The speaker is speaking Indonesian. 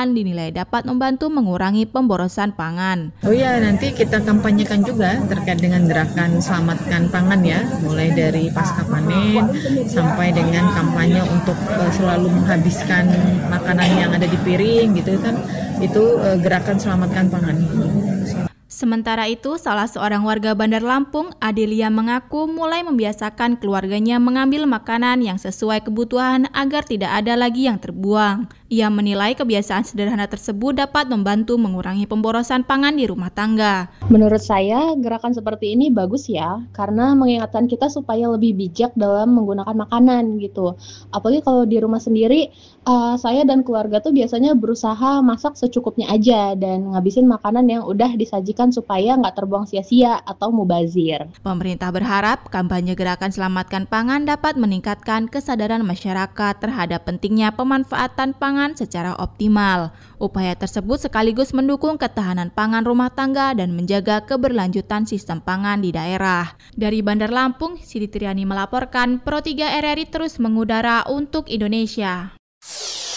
pangan dinilai dapat membantu mengurangi pemborosan pangan. Oh ya, nanti kita kampanyekan juga terkait dengan gerakan selamatkan pangan ya, mulai dari pasca panen sampai dengan kampanye untuk selalu menghabiskan makanan yang ada di piring gitu kan, itu gerakan selamatkan pangan. Sementara itu, salah seorang warga Bandar Lampung, Adelia, mengaku mulai membiasakan keluarganya mengambil makanan yang sesuai kebutuhan agar tidak ada lagi yang terbuang. Ia menilai kebiasaan sederhana tersebut dapat membantu mengurangi pemborosan pangan di rumah tangga. Menurut saya, gerakan seperti ini bagus ya, karena mengingatkan kita supaya lebih bijak dalam menggunakan makanan gitu. Apalagi kalau di rumah sendiri, saya dan keluarga tuh biasanya berusaha masak secukupnya aja dan ngabisin makanan yang udah disajikan supaya nggak terbuang sia-sia atau mubazir. Pemerintah berharap kampanye gerakan selamatkan pangan dapat meningkatkan kesadaran masyarakat terhadap pentingnya pemanfaatan pangan secara optimal. Upaya tersebut sekaligus mendukung ketahanan pangan rumah tangga dan menjaga keberlanjutan sistem pangan di daerah. Dari Bandar Lampung, Siti Triani melaporkan, Pro 3 RRI terus mengudara untuk Indonesia.